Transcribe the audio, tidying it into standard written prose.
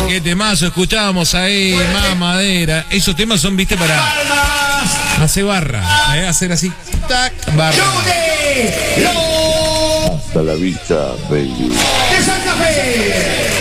Qué temazo escuchábamos ahí, mamadera. Esos temas son, viste, para hacer barra, hacer así, tac, barra. Hasta la vista, baby. De Santa Fe.